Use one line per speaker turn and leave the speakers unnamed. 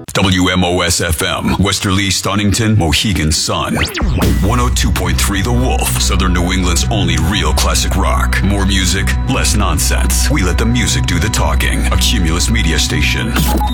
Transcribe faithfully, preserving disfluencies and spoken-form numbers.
W M O S F M, Westerly, Stonington, Mohegan Sun. one oh two point three The Wolf, Southern New England's only real classic rock. More music, less nonsense. We let the music do the talking. A Cumulus media station.